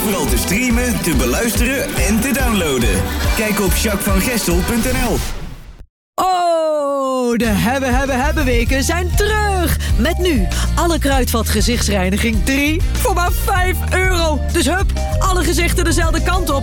Overal te streamen, te beluisteren en te downloaden. Kijk op jacquesvangestel.nl. Oh, de hebben weken zijn terug. Met nu alle Kruidvat gezichtsreiniging 3 voor maar €5. Dus hup, alle gezichten dezelfde kant op